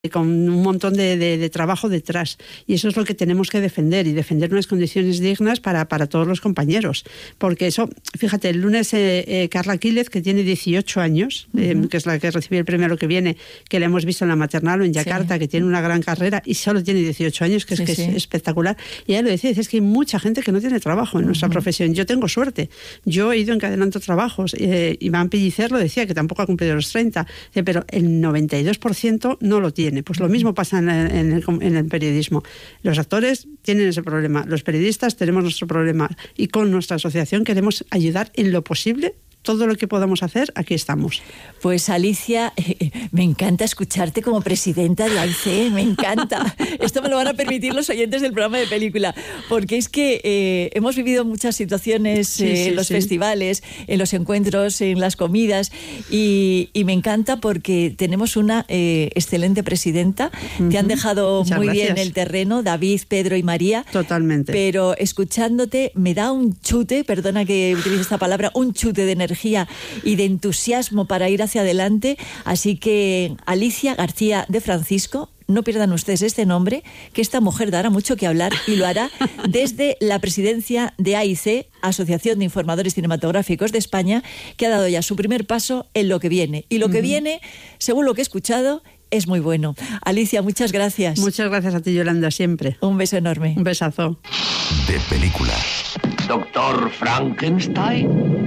con un montón de trabajo detrás, y eso es lo que tenemos que defender, y defender unas condiciones dignas para todos los compañeros, porque eso, fíjate, el lunes Carla Quílez, que tiene 18 años, que es la que recibe el premio a lo que viene, que la hemos visto en la maternal o en Yakarta, que tiene una gran carrera y solo tiene 18 años, que es espectacular, y ella lo decía, es que hay mucha gente que no tiene trabajo en nuestra profesión. Yo tengo suerte, yo he ido encadenando trabajos, Iván Pellicer lo decía, que tampoco ha cumplido los 30, pero el 92% no lo tiene. Pues lo mismo pasa en el periodismo. Los actores tienen ese problema, los periodistas tenemos nuestro problema, y con nuestra asociación queremos ayudar en lo posible. Todo lo que podamos hacer, aquí estamos. Pues Alicia, me encanta escucharte como presidenta de AIC, me encanta. Esto me lo van a permitir los oyentes del programa de película, porque es que hemos vivido muchas situaciones en los festivales, en los encuentros, en las comidas, y me encanta porque tenemos una excelente presidenta. Te han dejado muy bien el terreno, David, Pedro y María. Totalmente. Pero escuchándote me da un chute, perdona que utilice esta palabra, un chute de energía y de entusiasmo para ir hacia adelante. Así que Alicia García de Francisco, no pierdan ustedes este nombre, que esta mujer dará mucho que hablar, y lo hará desde la presidencia de AIC, Asociación de Informadores Cinematográficos de España, que ha dado ya su primer paso en lo que viene. Y lo que viene, según lo que he escuchado, es muy bueno. Alicia, muchas gracias. Muchas gracias a ti, Yolanda, siempre. Un beso enorme. Un besazo. De película. Doctor Frankenstein.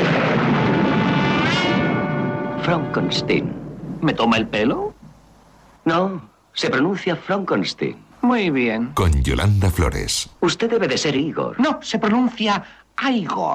Frankenstein. ¿Me toma el pelo? No, se pronuncia Frankenstein. Muy bien. Con Yolanda Flores. Usted debe de ser Igor. No, se pronuncia Igor.